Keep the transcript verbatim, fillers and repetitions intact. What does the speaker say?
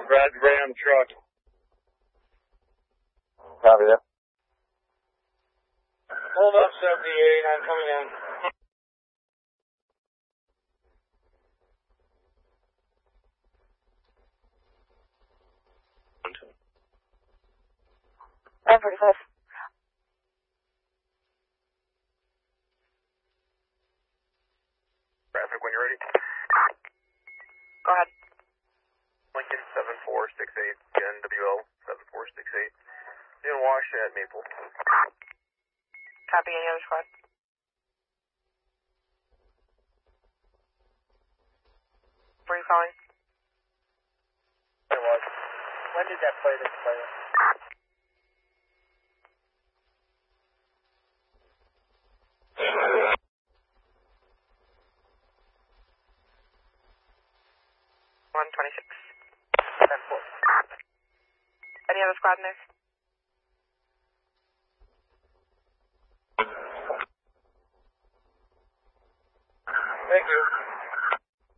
red Ram truck. Copy that. Hold up, seventy-eight, I'm coming in. nine forty-five. Traffic when you're ready. Go ahead. Lincoln seven four six eight, N W L seven four six eight. In Wash at Maple. Copy, any other squad? Where are you calling? It was. When did that play this play? one twenty-six. ten four. Any other squad in there? Thank you.